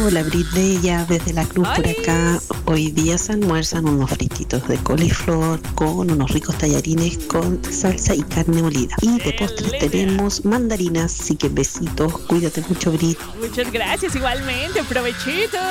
Hola Britney, ya desde la Cruz por acá. Hoy día se almuerzan unos frititos de coliflor con unos ricos tallarines con salsa y carne molida. Y de postres tenemos mandarinas, así que besitos, cuídate mucho Brit. Muchas gracias, igualmente, provechito.